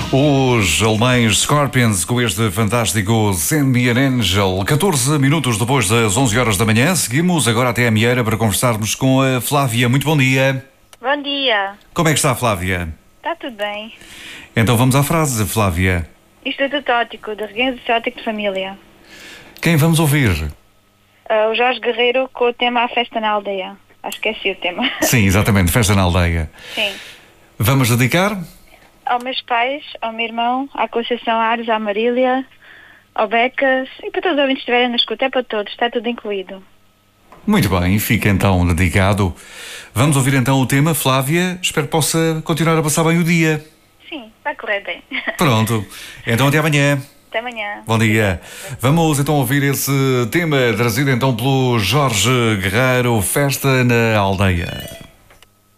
Os alemães Scorpions com este fantástico Send Me an Angel. 14 minutos depois das 11 horas da manhã, seguimos agora até a Mieira para conversarmos com a Flávia. Muito bom dia. Bom dia. Como é que está, Flávia? Está tudo bem. Então vamos à frase, Flávia. Instituto Tótico, de Reguengos Tótico de Família. Quem vamos ouvir? O Jorge Guerreiro com o tema A Festa na Aldeia. Acho que esqueci o tema. Sim, exatamente, Festa na Aldeia. Sim. Vamos dedicar? Aos meus pais, ao meu irmão, à Conceição Ares, à Marília, ao Becas e para todos os ouvintes que estiverem na escuta, é para todos, está tudo incluído. Muito bem, fica então dedicado. Vamos ouvir então o tema, Flávia. Espero que possa continuar a passar bem o dia. Sim, vai correr bem. Pronto, então até amanhã. Até amanhã. Bom dia. Vamos então ouvir esse tema trazido então pelo Jorge Guerreiro, Festa na Aldeia.